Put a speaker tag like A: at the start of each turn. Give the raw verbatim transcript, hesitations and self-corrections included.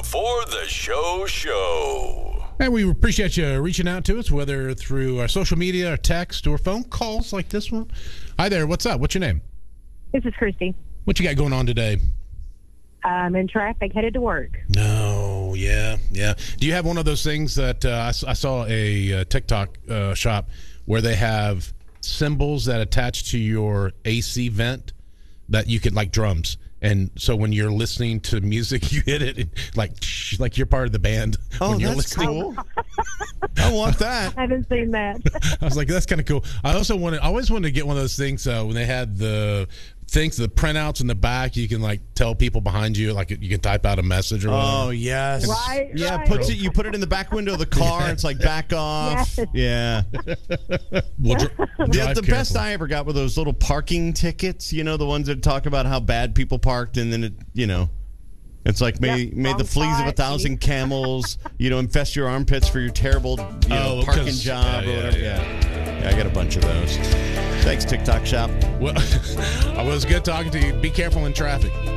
A: Before the show show.
B: And we appreciate you reaching out to us, whether through our social media or text or phone calls like this one. Hi there. What's up? What's your name?
C: This is Christy.
B: What you got going on today?
C: I'm in traffic, headed to work.
B: No, yeah, yeah. Do you have one of those things that uh, I, I saw a uh, TikTok uh, shop where they have symbols that attach to your A C vent that you could, like drums? And so when you're listening to music, you hit it and like like you're part of the band.
D: Oh,
B: when you're
D: that's
B: listening.
D: cool. I want that.
C: I haven't seen that.
B: I was like, that's kind of cool. I also wanted, I always wanted to get one of those things uh, when they had the things, the printouts in the back. You can like tell people behind you, like you can type out a message or whatever.
D: Oh yes,
C: Right,
D: yeah.
C: right.
D: Puts it. You put it in the back window of the car. And it's like back off.
C: Yes.
D: Yeah.
B: We'll dr-
D: The,
B: drive
D: the best
B: carefully.
D: I ever got were those little parking tickets. You know, the ones that talk about how bad people parked, and then it, you know, it's like may
C: Yep,
D: may the
C: wrong
D: fleas of a
C: spot.
D: thousand camels, you know, infest your armpits for your terrible, you know,
B: Oh,
D: parking
B: 'cause-
D: job
B: yeah,
D: or
B: yeah,
D: whatever.
B: yeah.
D: Yeah. yeah, I got a bunch of those. Thanks, TikTok shop.
B: Well, it was good talking to you. Be careful in traffic.